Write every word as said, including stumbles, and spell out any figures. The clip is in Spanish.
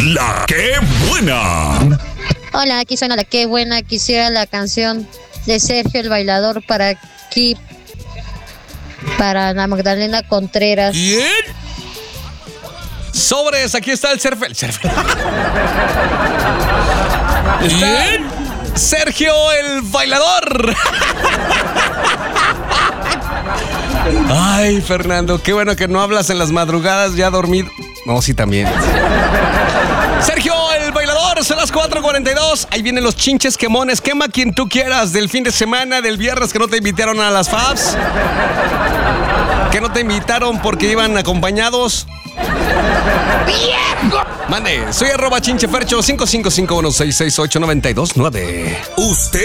La Qué Buena. Hola, aquí suena La Qué Buena. Quisiera la canción de Sergio el Bailador para aquí, para la Magdalena Contreras. ¿Quién? Sobres, aquí está el Sergio. El Sergio. ¿Quién? Sergio el Bailador. Ay, Fernando, qué bueno que no hablas en las madrugadas ya dormido. No, sí, también. Sergio el Bailador, son las cuatro cuarenta y dos. Ahí vienen los chinches quemones. Quema quien tú quieras del fin de semana, del viernes que no te invitaron a las Fabs. Que no te invitaron porque iban acompañados. ¡Viejo! Mande, soy arroba chinchefercho cinco cinco cinco uno seis seis ocho nueve dos nueve. Usted